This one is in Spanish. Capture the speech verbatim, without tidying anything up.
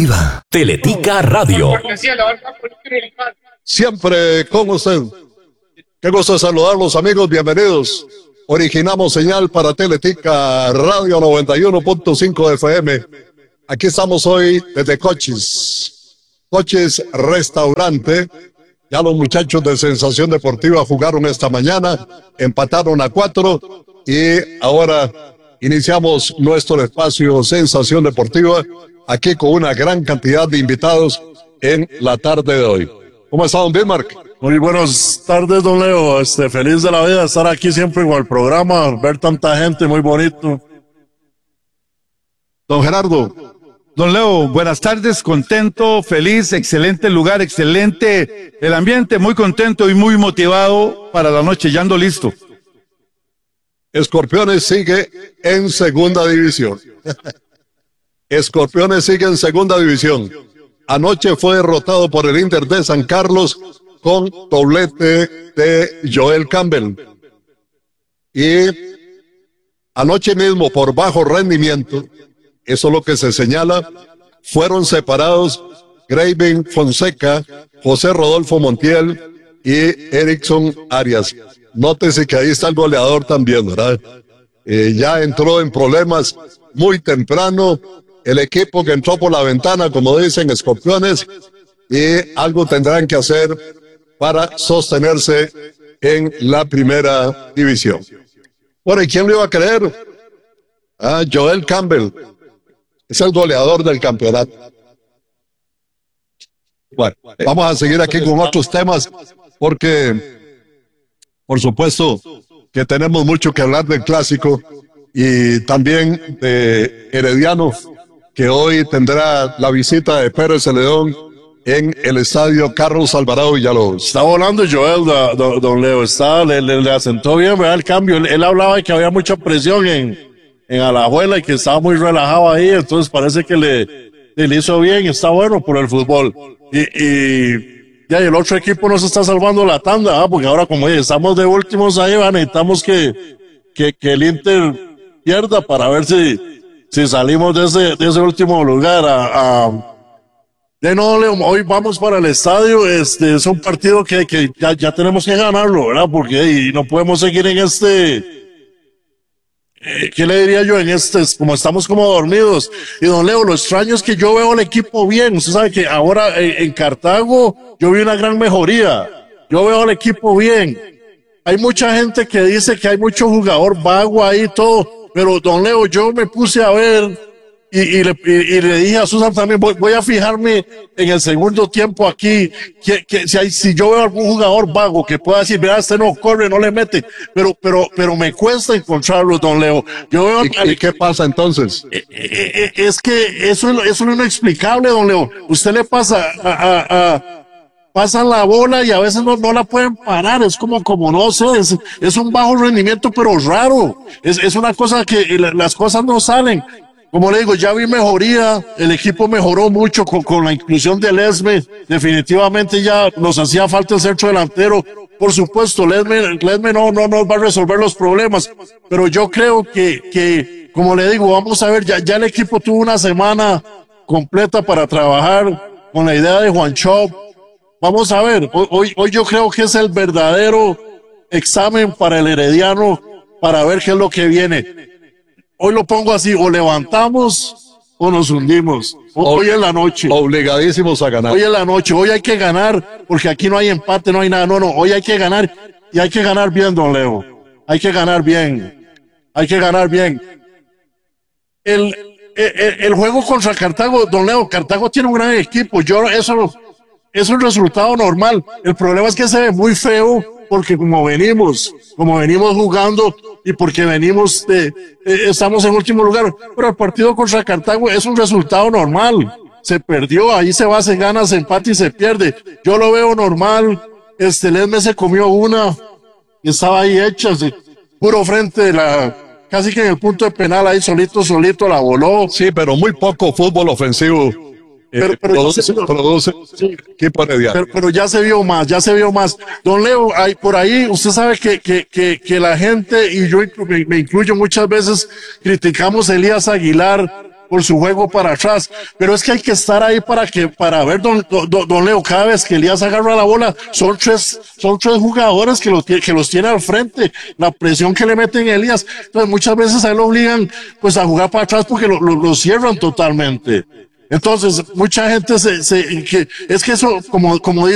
deportiva. Teletica Radio. Siempre con usted. Qué gusto saludarlos, amigos. Bienvenidos. Originamos señal para Teletica Radio noventa y uno punto cinco F M. Aquí estamos hoy desde Cochis. Cochis Restaurante. Ya los muchachos de Sensación Deportiva jugaron esta mañana, empataron a cuatro y ahora iniciamos nuestro espacio Sensación Deportiva aquí con una gran cantidad de invitados en la tarde de hoy. ¿Cómo está, don Bismarck? Muy buenas tardes, don Leo. Este, feliz de la vida de estar aquí siempre con el programa, ver tanta gente, muy bonito. Don Gerardo. Don Leo, buenas tardes, contento, feliz, excelente lugar, excelente el ambiente, muy contento y muy motivado para la noche, ya ando listo. Escorpiones sigue en segunda división. Escorpiones sigue en segunda división. Anoche fue derrotado por el Inter de San Carlos con doblete de Joel Campbell. Y anoche mismo, por bajo rendimiento, eso es lo que se señala, fueron separados Graven Fonseca, José Rodolfo Montiel y Erickson Arias. Nótese que ahí está el goleador también, ¿verdad? Eh, ya entró en problemas muy temprano el equipo que entró por la ventana, como dicen, Escorpiones, y algo tendrán que hacer para sostenerse en la primera división. Bueno, ¿y quién lo iba a creer? Ah, Joel Campbell. Es el goleador del campeonato. Bueno, vamos a seguir aquí con otros temas porque, por supuesto, que tenemos mucho que hablar del clásico y también de Herediano, que hoy tendrá la visita de Pérez Celedón en el estadio Carlos Alvarado Villalobos. Está volando Joel, don, don, don Leo, está, le, le, le asentó bien, ¿verdad? El cambio. Él, él hablaba de que había mucha presión en en Alajuela y que estaba muy relajado ahí, entonces parece que le, le hizo bien, está bueno por el fútbol. Y, y ya el otro equipo nos está salvando la tanda, ¿eh? Porque ahora como estamos de últimos ahí, ¿eh? necesitamos que, que, que el Inter pierda para ver si, si salimos de ese, de ese último lugar. A, a... De no, Leo, hoy vamos para el estadio, este es un partido que, que ya, ya tenemos que ganarlo, ¿verdad? Porque y no podemos seguir en este... ¿Qué le diría yo en este? Como estamos como dormidos. Y don Leo, lo extraño es que yo veo al equipo bien. Usted sabe que ahora en, en Cartago yo vi una gran mejoría. Yo veo al equipo bien. Hay mucha gente que dice que hay mucho jugador vago ahí y todo. Pero don Leo, yo me puse a ver y, y, le, y, y le dije a Susan también, voy, voy a fijarme en el segundo tiempo aquí, que, que si, hay, si yo veo algún jugador vago que pueda decir, mira, este no corre, no le mete, pero, pero, pero me cuesta encontrarlo, don Leo. Yo veo ¿Y, al, ¿y qué pasa entonces? Eh, eh, es que eso, eso es inexplicable, don Leo. Usted le pasa a, a, a pasan la bola y a veces no, no la pueden parar, es como, como no sé, es, es un bajo rendimiento, pero raro. Es, es una cosa que las cosas no salen. Como le digo, ya vi mejoría, el equipo mejoró mucho con, con la inclusión de Lesme, definitivamente ya nos hacía falta el centro delantero. Por supuesto, Lesme, Lesme no, no nos va a resolver los problemas, pero yo creo que, que, como le digo, vamos a ver, ya, ya el equipo tuvo una semana completa para trabajar con la idea de Juan Chop. Vamos a ver, hoy, hoy yo creo que es el verdadero examen para el Herediano, para ver qué es lo que viene. Hoy lo pongo así, o levantamos o nos hundimos. Hoy es la noche. Obligadísimos a ganar. Hoy es la noche, hoy hay que ganar, porque aquí no hay empate, no hay nada. No, no, hoy hay que ganar y hay que ganar bien, don Leo. Hay que ganar bien. Hay que ganar bien. El, el, el juego contra Cartago, don Leo, Cartago tiene un gran equipo. Yo, eso es un resultado normal. El problema es que se ve muy feo porque como venimos, como venimos jugando y porque venimos de, eh, estamos en último lugar, pero el partido contra Cartago es un resultado normal. Se perdió, ahí se va, se gana, se empata y se pierde. Yo lo veo normal. Este Lesme se comió una y estaba ahí hecha, se, puro frente de la, casi que en el punto de penal ahí solito, solito la voló. Sí, pero muy poco fútbol ofensivo. Pero, eh, pero produce, se, produce sí, equipo Herediano. Pero, pero ya se vio más, ya se vio más. Don Leo, hay, por ahí, usted sabe que, que, que, que la gente, y yo me, me incluyo muchas veces, criticamos a Elías Aguilar por su juego para atrás. Pero es que hay que estar ahí para que, para ver, don, don, don Leo, cada vez que Elías agarra la bola, son tres, son tres jugadores que los, que los tiene al frente, la presión que le meten a Elías. Entonces muchas veces a él lo obligan pues a jugar para atrás porque lo, lo, lo cierran totalmente. Entonces, mucha gente se, se, que, es que eso, como, como dice